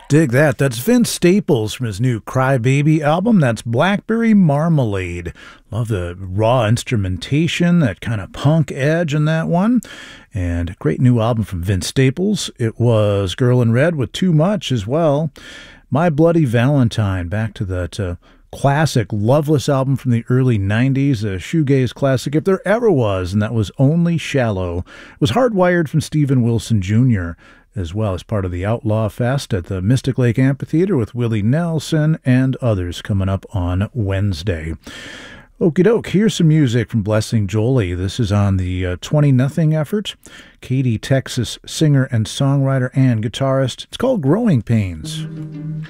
Dig that. That's Vince Staples from his new Crybaby album. That's Blackberry Marmalade. Love the raw instrumentation, that kind of punk edge in that one. And great new album from Vince Staples. It was Girl in Red with Too Much as well. My Bloody Valentine, back to that classic Loveless album from the early 90s, a shoegaze classic if there ever was, and that was Only Shallow. It was Hardwired from Steven Wilson Jr., as well as part of the Outlaw Fest at the Mystic Lake Amphitheater with Willie Nelson and others coming up on Wednesday. Okie doke, here's some music from Blessing Jolie. This is on the 20-0 effort. Katy, Texas singer and songwriter and guitarist. It's called Growing Pains.